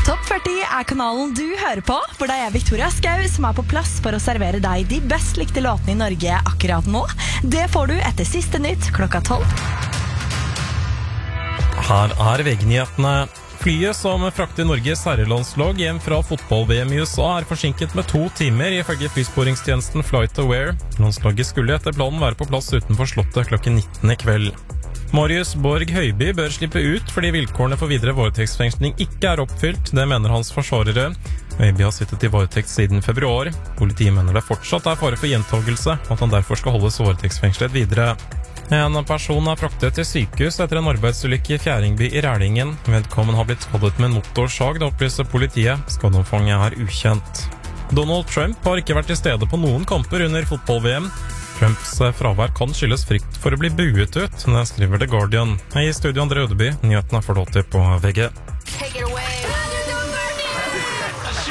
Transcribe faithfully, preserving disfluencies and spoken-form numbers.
Topp førti er kanalen du hører på, hvor det er jeg, Victoria Skau, som er på plass for å servere deg de best likte låtene i Norge akkurat nå. Det får du etter siste nytt klokka tolv. Her er V G-nyhetene. Flyet som frakter Norges herrelandslag hjem fra fotball-V M i U S A er forsinket med to timer, ifølge flysporingstjenesten FlightAware. Landslaget skulle etter planen være på plass utenfor slottet klokken nitten i kveld. Marius Borg Høiby bør slippe ut fordi vilkårene for videre varetektsfengsling ikke er oppfylt, det mener hans forsvarere. Høiby har sittet i varetekt siden februar. Politiet mener det fortsatt er fare for gjentagelse, og at han derfor skal holdes varetektsfengslet videre. En person er fraktet til sykehus etter en arbeidsulykke i Fjæringby i Rælingen. Vedkommende har blitt skadet med en motorsag, det opplyser politiet. Skadeomfanget er ukjent. Donald Trump har ikke vært til stede på noen kamper under fotball-V M. Trumps fravær kan skyldes frykt for å bli buet ut, det skriver The Guardian. Jeg i studio André Ødeby, nyhetene får du alltid på V G.